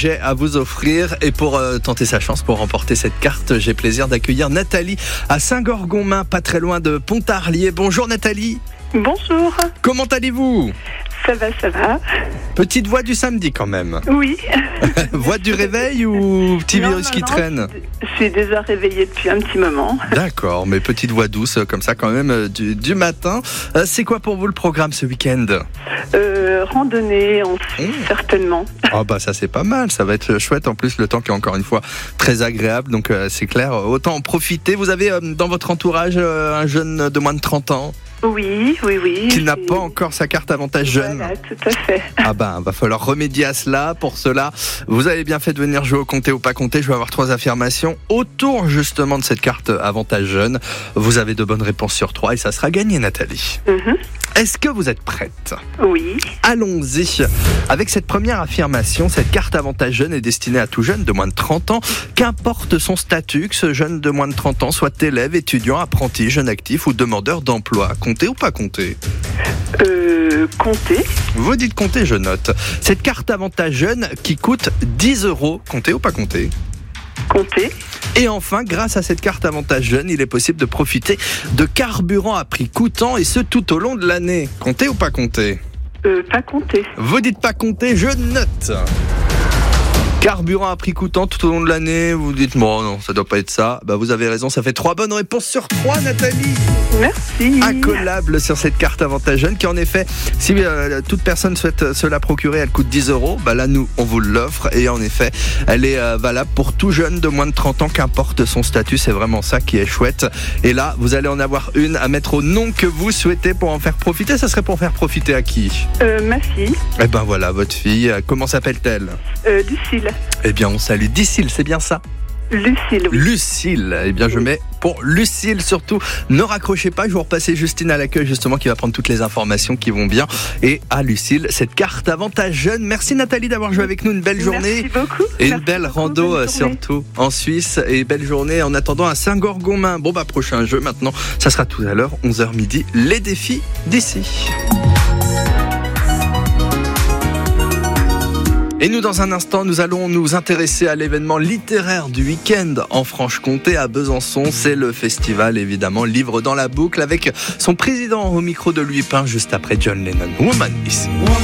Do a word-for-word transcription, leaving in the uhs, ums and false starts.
objet à vous offrir. Et pour euh, tenter sa chance, pour remporter cette carte, j'ai plaisir d'accueillir Nathalie à Saint-Gorgonmain, pas très loin de Pontarlier. Bonjour Nathalie. Bonjour. Comment allez-vous ? Ça va, ça va. Petite voix du samedi quand même. Oui. Voix du réveil ou petit non, virus non, qui non, traîne ? Je suis déjà réveillée depuis un petit moment. D'accord, mais petite voix douce comme ça quand même euh, du, du matin. Euh, c'est quoi pour vous le programme ce week-end ? Euh, randonnée, en Suisse, Mmh. certainement. Ah bah ça c'est pas mal, ça va être chouette. En plus le temps qui est encore une fois très agréable, donc euh, c'est clair, autant en profiter. Vous avez euh, dans votre entourage euh, un jeune de moins de trente ans Oui, oui, oui. qui n'a j'ai- pas encore sa carte avantage jeune. Voilà, tout à fait. Ah ben, va falloir remédier à cela. Pour cela, vous avez bien fait de venir jouer au compter ou pas compter. Je vais avoir trois affirmations autour justement de cette carte avantage jeune. Vous avez de bonnes réponses sur trois et ça sera gagné, Nathalie. Mhm. Est-ce que vous êtes prête ? Oui. Allons-y. Avec cette première affirmation, cette carte avantage jeune est destinée à tout jeune de moins de trente ans. Qu'importe son statut, que ce jeune de moins de trente ans soit élève, étudiant, apprenti, jeune actif ou demandeur d'emploi. Compter ou pas compter ? Euh, compter. Vous dites compter, je note. Cette carte avantage jeune qui coûte dix euros. Compter ou pas compter ? Compter. Et enfin, grâce à cette carte avantage jeune, il est possible de profiter de carburant à prix coûtant et ce tout au long de l'année. Compter ou pas compter ? Euh, pas compter. Vous dites pas compter, je note. Carburant à prix coûtant tout au long de l'année, vous dites bon non, ça doit pas être ça. Bah vous avez raison, ça fait trois bonnes réponses sur trois, Nathalie. Merci. Incollable sur cette carte avantage jeune qui en effet, si euh, toute personne souhaite se la procurer, elle coûte dix euros. Bah là nous on vous l'offre et en effet elle est euh, valable pour tout jeune de moins de trente ans, qu'importe son statut. C'est vraiment ça qui est chouette. Et là vous allez en avoir une à mettre au nom que vous souhaitez pour en faire profiter. Ça serait pour faire profiter à qui ? Euh, ma fille. Eh ben voilà, votre fille, comment s'appelle-t-elle ? Euh, Lucille. Eh bien on salue Dicile, c'est bien ça ? Lucille, oui. Lucille, eh bien je mets pour Lucille surtout. Ne raccrochez pas, je vais vous repasser Justine à l'accueil justement qui va prendre toutes les informations qui vont bien. Et à Lucille, cette carte avantage jeune. Merci Nathalie d'avoir joué avec nous, une belle journée. Merci beaucoup. Et une Merci belle beaucoup. rando Bonne euh, journée. surtout en Suisse. Et belle journée en attendant à Saint-Gorgonmain. Bon bah prochain jeu maintenant, ça sera tout à l'heure, onze heures midi, les défis d'ici. Et nous, dans un instant, nous allons nous intéresser à l'événement littéraire du week-end en Franche-Comté, à Besançon. C'est le festival, évidemment, Livre dans la boucle, avec son président au micro de Louis Pain, juste après John Lennon. Woman ici.